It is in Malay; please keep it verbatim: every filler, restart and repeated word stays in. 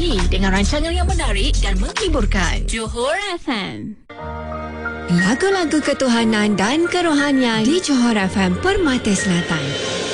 pagi dengan rancangan yang menarik dan menghiburkan. Johor F M. Lagu-lagu ketuhanan dan kerohanian di Johor F M Permata Selatan.